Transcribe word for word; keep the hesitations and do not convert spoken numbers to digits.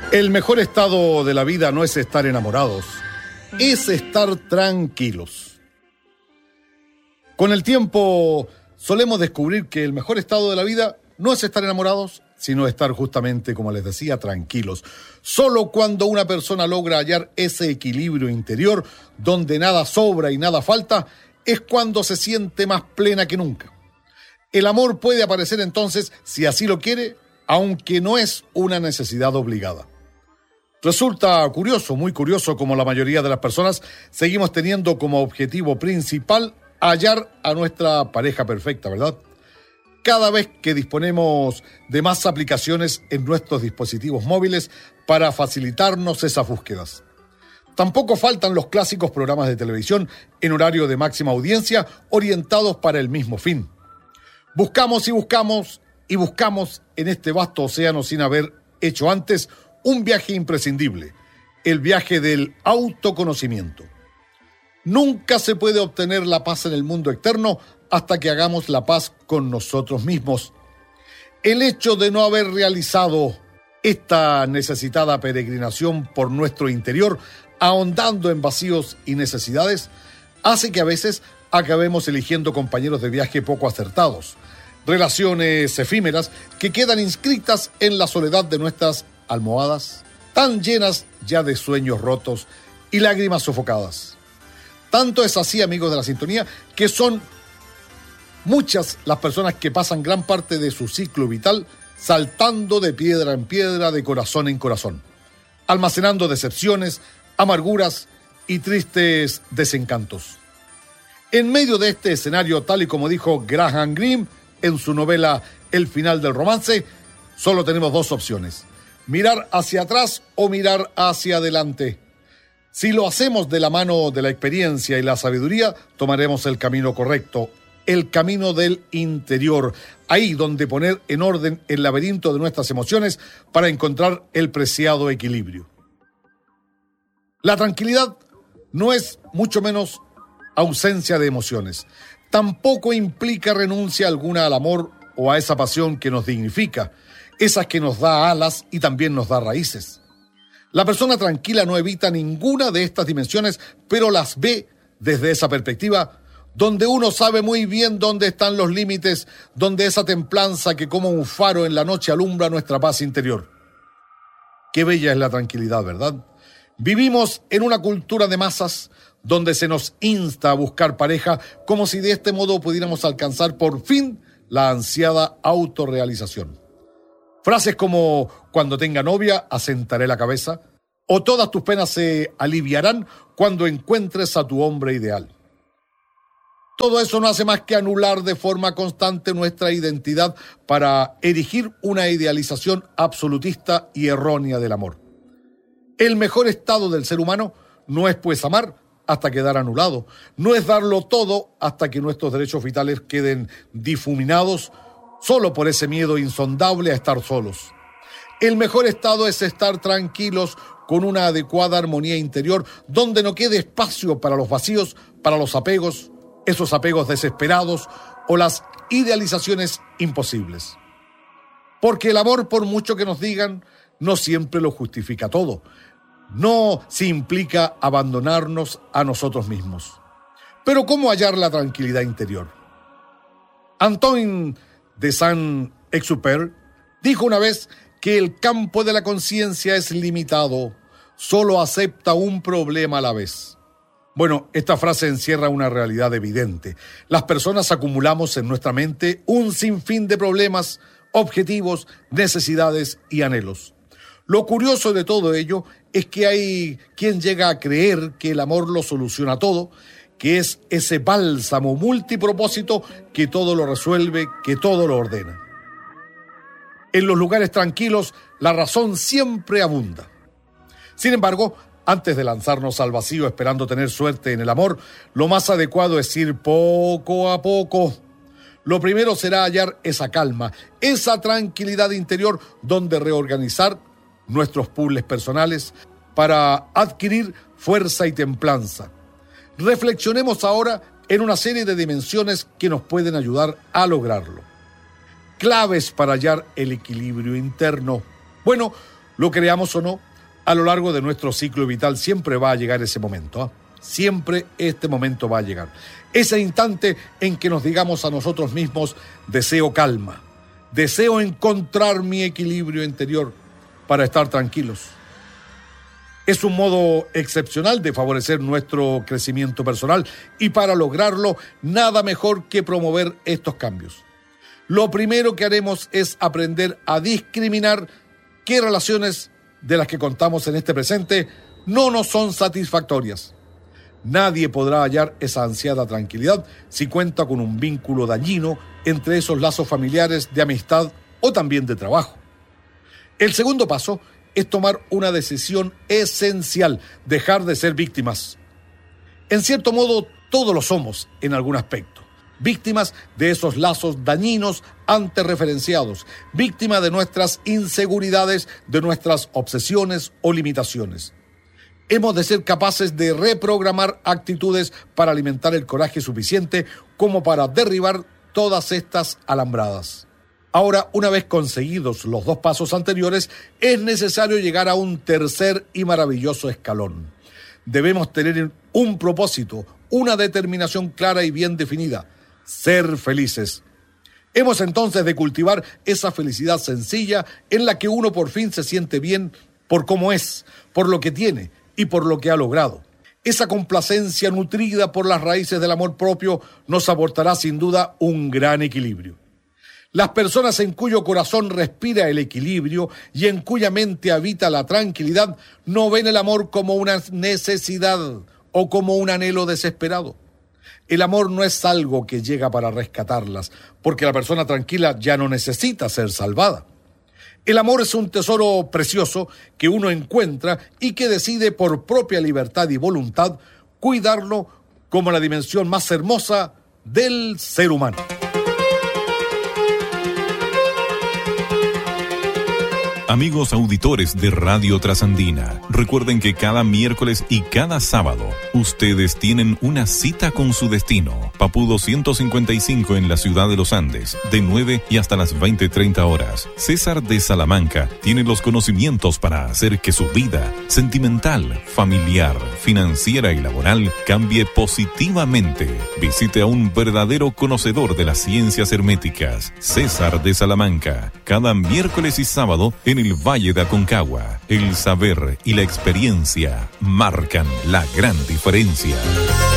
El mejor estado de la vida no es estar enamorados, es estar tranquilos. Con el tiempo solemos descubrir que el mejor estado de la vida no es estar enamorados, sino estar justamente, como les decía, tranquilos. Solo cuando una persona logra hallar ese equilibrio interior, donde nada sobra y nada falta, es cuando se siente más plena que nunca. El amor puede aparecer entonces, si así lo quiere, aunque no es una necesidad obligada. Resulta curioso, muy curioso, como la mayoría de las personas seguimos teniendo como objetivo principal hallar a nuestra pareja perfecta, ¿verdad? Cada vez que disponemos de más aplicaciones en nuestros dispositivos móviles para facilitarnos esas búsquedas. Tampoco faltan los clásicos programas de televisión en horario de máxima audiencia orientados para el mismo fin. Buscamos y buscamos y buscamos en este vasto océano sin haber hecho antes un viaje imprescindible, el viaje del autoconocimiento. Nunca se puede obtener la paz en el mundo externo hasta que hagamos la paz con nosotros mismos. El hecho de no haber realizado esta necesitada peregrinación por nuestro interior, ahondando en vacíos y necesidades, hace que a veces acabemos eligiendo compañeros de viaje poco acertados, relaciones efímeras que quedan inscritas en la soledad de nuestras almohadas, tan llenas ya de sueños rotos y lágrimas sofocadas. Tanto es así, amigos de la sintonía, que son muchas las personas que pasan gran parte de su ciclo vital saltando de piedra en piedra, de corazón en corazón, almacenando decepciones, amarguras y tristes desencantos. En medio de este escenario, tal y como dijo Graham Greene en su novela El final del romance, solo tenemos dos opciones: mirar hacia atrás o mirar hacia adelante. Si lo hacemos de la mano de la experiencia y la sabiduría, tomaremos el camino correcto, el camino del interior, ahí donde poner en orden el laberinto de nuestras emociones para encontrar el preciado equilibrio. La tranquilidad no es mucho menos ausencia de emociones. Tampoco implica renuncia alguna al amor o a esa pasión que nos dignifica, esa que nos da alas y también nos da raíces. La persona tranquila no evita ninguna de estas dimensiones, pero las ve desde esa perspectiva, donde uno sabe muy bien dónde están los límites, donde esa templanza que como un faro en la noche alumbra nuestra paz interior. Qué bella es la tranquilidad, ¿verdad? Vivimos en una cultura de masas donde se nos insta a buscar pareja como si de este modo pudiéramos alcanzar por fin la ansiada autorrealización. Frases como cuando tenga novia asentaré la cabeza o todas tus penas se aliviarán cuando encuentres a tu hombre ideal. Todo eso no hace más que anular de forma constante nuestra identidad para erigir una idealización absolutista y errónea del amor. El mejor estado del ser humano no es pues amar hasta quedar anulado, no es darlo todo hasta que nuestros derechos vitales queden difuminados solo por ese miedo insondable a estar solos. El mejor estado es estar tranquilos con una adecuada armonía interior donde no quede espacio para los vacíos, para los apegos, esos apegos desesperados o las idealizaciones imposibles. Porque el amor, por mucho que nos digan, no siempre lo justifica todo. No se implica abandonarnos a nosotros mismos. Pero ¿cómo hallar la tranquilidad interior? Antoine de Saint-Exupéry dijo una vez que el campo de la conciencia es limitado, solo acepta un problema a la vez. Bueno, esta frase encierra una realidad evidente. Las personas acumulamos en nuestra mente un sinfín de problemas, objetivos, necesidades y anhelos. Lo curioso de todo ello es que hay quien llega a creer que el amor lo soluciona todo, que es ese bálsamo multipropósito que todo lo resuelve, que todo lo ordena. En los lugares tranquilos, la razón siempre abunda. Sin embargo, antes de lanzarnos al vacío esperando tener suerte en el amor, lo más adecuado es ir poco a poco. Lo primero será hallar esa calma, esa tranquilidad interior donde reorganizar nuestros puzzles personales para adquirir fuerza y templanza. Reflexionemos ahora en una serie de dimensiones que nos pueden ayudar a lograrlo. Claves para hallar el equilibrio interno. Bueno, Lo creamos o no, a lo largo de nuestro ciclo vital siempre va a llegar ese momento, ¿eh? Siempre este momento va a llegar. Ese instante en que nos digamos a nosotros mismos, deseo calma, deseo encontrar mi equilibrio interior para estar tranquilos. Es un modo excepcional de favorecer nuestro crecimiento personal y para lograrlo, nada mejor que promover estos cambios. Lo primero que haremos es aprender a discriminar qué relaciones de las que contamos en este presente no nos son satisfactorias. Nadie podrá hallar esa ansiada tranquilidad si cuenta con un vínculo dañino entre esos lazos familiares, de amistad o también de trabajo. El segundo paso es tomar una decisión esencial, dejar de ser víctimas. En cierto modo, todos lo somos en algún aspecto. Víctimas de esos lazos dañinos antes referenciados, víctimas de nuestras inseguridades, de nuestras obsesiones o limitaciones. Hemos de ser capaces de reprogramar actitudes para alimentar el coraje suficiente como para derribar todas estas alambradas. Ahora, una vez conseguidos los dos pasos anteriores, es necesario llegar a un tercer y maravilloso escalón. Debemos tener un propósito, una determinación clara y bien definida: ser felices. Hemos entonces de cultivar esa felicidad sencilla en la que uno por fin se siente bien por cómo es, por lo que tiene y por lo que ha logrado. Esa complacencia nutrida por las raíces del amor propio nos aportará sin duda un gran equilibrio. Las personas en cuyo corazón respira el equilibrio y en cuya mente habita la tranquilidad no ven el amor como una necesidad o como un anhelo desesperado. El amor no es algo que llega para rescatarlas, porque la persona tranquila ya no necesita ser salvada. El amor es un tesoro precioso que uno encuentra y que decide por propia libertad y voluntad cuidarlo como la dimensión más hermosa del ser humano. Amigos auditores de Radio Trasandina, recuerden que cada miércoles y cada sábado ustedes tienen una cita con su destino. Papudo ciento cincuenta y cinco en la ciudad de Los Andes, de nueve y hasta las veinte treinta horas. César de Salamanca tiene los conocimientos para hacer que su vida sentimental, familiar, financiera y laboral cambie positivamente. Visite a un verdadero conocedor de las ciencias herméticas, César de Salamanca, cada miércoles y sábado en el Valle de Aconcagua. El saber y la experiencia marcan la gran diferencia.